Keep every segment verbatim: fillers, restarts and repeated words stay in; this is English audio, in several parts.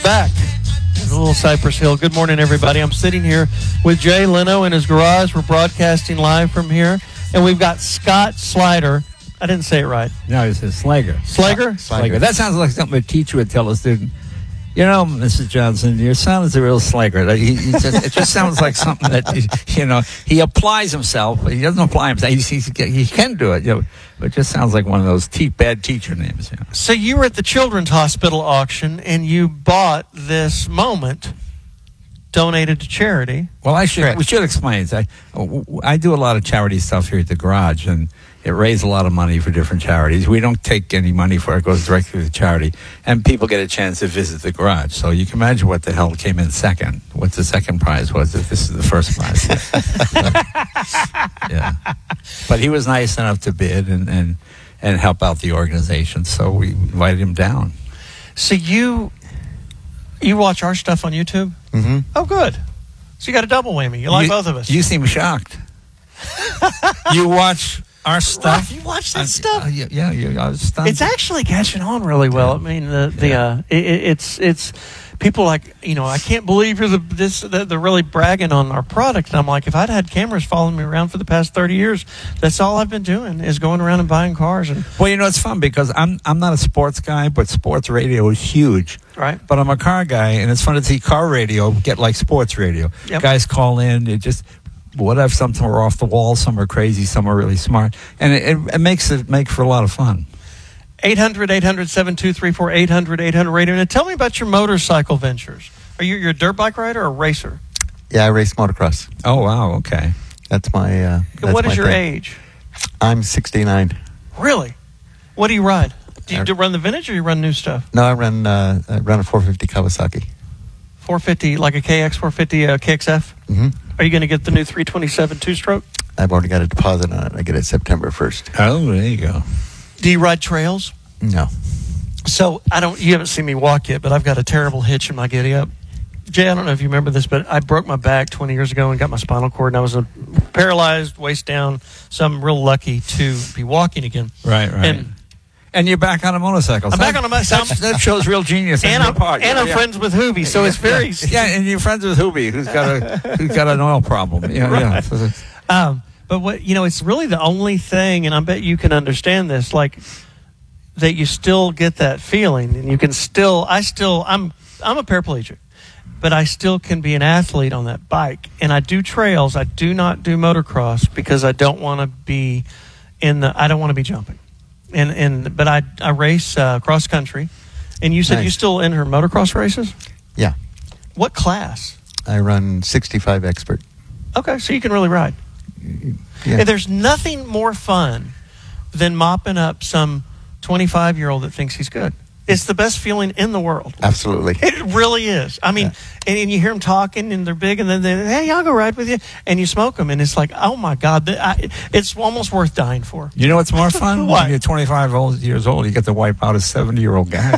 back at a little Cypress Hill. Good morning, everybody. I'm sitting here with Jay Leno in his garage. We're broadcasting live from here, and we've got Scott Slider. I didn't say it right. No, he says Slager. Slager? Slager. That sounds like something a teacher would tell a student. You know, Missus Johnson, your son is a real slager. He, he just, it just sounds like something that, you know, he applies himself. He doesn't apply himself. He, he, he can do it, you know, but it just sounds like one of those te- bad teacher names. You know. So you were at the Children's Hospital auction, and you bought this moment donated to charity. Well, I should, we should explain. I, I do a lot of charity stuff here at the garage, and it raised a lot of money for different charities. We don't take any money for it. It goes directly to charity. And people get a chance to visit the garage. So you can imagine what the hell came in second. What the second prize was if this is the first prize. Yeah. But he was nice enough to bid and, and, and help out the organization. So we invited him down. So you you watch our stuff on YouTube? Mm-hmm. Oh, good. So you got a double whammy. You like you, both of us. You seem shocked. You watch our stuff. Right, you watch that uh, stuff? Uh, yeah, yeah, you, I was stunned. It's actually catching on really well. Yeah. I mean, the the Yeah. uh, it, it's it's people like, you know, I can't believe you're the this the, they're really bragging on our product. And I'm like, if I'd had cameras following me around for the past thirty years, that's all I've been doing is going around and buying cars. And well, you know, it's fun because I'm I'm not a sports guy, but sports radio is huge. Right. But I'm a car guy, and it's fun to see car radio get like sports radio. Yep. Guys call in, it just. Whatever, some are off the wall, some are crazy, some are really smart, and it, it, it makes it make for a lot of fun. eight hundred, eight hundred, seven two three four, eight hundred, eight hundred radio. Now tell me about your motorcycle ventures. Are you you're a dirt bike rider or a racer? Yeah, I race motocross. Oh wow, okay. That's my. Uh, that's what is my your thing. age? I'm sixty-nine. Really? What do you ride? Do you do run the vintage or you run new stuff? No, I run. Uh, I run a four fifty Kawasaki. four fifty, like a K X four fifty uh, K X F. Mm-hmm. Are you going to get the new three twenty-seven two-stroke? I've already got a deposit on it. I get it September first. Oh, there you go. Do you ride trails? No. So I don't. You haven't seen me walk yet, but I've got a terrible hitch in my giddy up. Jay, I don't know if you remember this, but I broke my back twenty years ago and got my spinal cord, and I was a paralyzed, waist down. So I'm real lucky to be walking again. Right, right. And And you're back on a motorcycle. I'm So back on a motorcycle. That, that shows real genius. And on I'm, your part. and Yeah, I'm yeah. friends with Hoobie, so it's very. Yeah, and you're friends with Hoobie, who's got a who's got an oil problem. Yeah, Right. yeah. Um, but what you know, it's really the only thing, and I bet you can understand this, like that you still get that feeling, and you can still. I still. I'm. I'm a paraplegic, but I still can be an athlete on that bike, and I do trails. I do not do motocross because I don't want to be in the. I don't want to be jumping, and and but I I race uh, cross country, and you said Nice. you still enter motocross races. Yeah. What class? I run sixty-five expert. Okay, so you can really ride. Yeah. And there's nothing more fun than mopping up some twenty-five-year-old that thinks he's good. It's the best feeling in the world. Absolutely. It really is. I mean, Yeah. and, and you hear them talking, and they're big, and then they, hey, I'll go ride with you, and you smoke them, and it's like, oh my God, th- I, it's almost worth dying for. You know what's more fun? What? When you're twenty-five old, years old, you get to wipe out a seventy-year-old guy.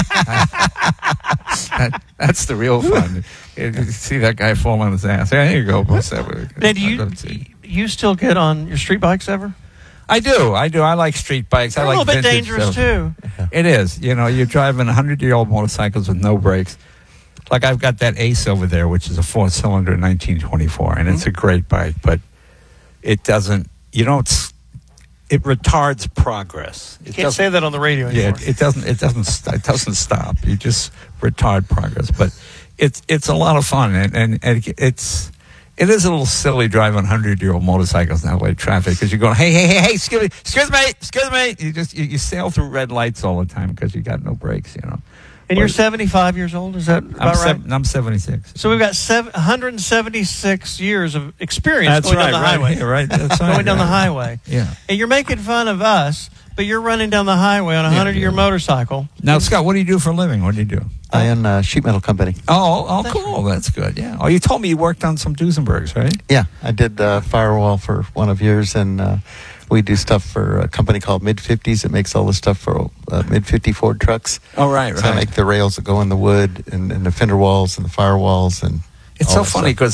that, that's the real fun. You see that guy fall on his ass. Yeah, there you go. Now, do you, you still get on your street bikes ever? I do. I do. I like street bikes. They're I like a little bit vintage dangerous, stuff. too. It is. You know, you're driving one hundred-year-old motorcycles with no brakes. Like I've got that Ace over there, which is a four-cylinder nineteen twenty-four, and mm-hmm. it's a great bike, but it doesn't, you don't, it retards progress. It You can't say that on the radio anymore. Yeah, it, it doesn't, it doesn't, it doesn't stop. You just retard progress, but it's, it's a lot of fun, and, and, and it's, it is a little silly driving one hundred-year-old motorcycles in L A traffic because you're going, hey, hey, hey, hey, excuse me, excuse me, excuse me. You just you, you sail through red lights all the time because you got no brakes, you know. And you're seventy-five years old, is that about I'm right? Seven, I'm seventy-six. So we've got seven, one hundred seventy-six years of experience That's going right, down the right highway. here, right? That's right, going down the right. highway. Yeah. And you're making fun of us, but you're running down the highway on a Yeah, hundred-year yeah. motorcycle. Now, Scott, what do you do for a living? What do you do? I own a sheet metal company. Oh, oh, That's cool. That's good. Yeah. Oh, you told me you worked on some Duesenbergs, right? Yeah, I did uh, firewall for one of yours, and uh, we do stuff for a company called Mid fifties that makes all the stuff for uh, Mid fifty Ford trucks. Oh, right, So I right. make the rails that go in the wood and, and the fender walls and the firewalls and It's all so that funny stuff. because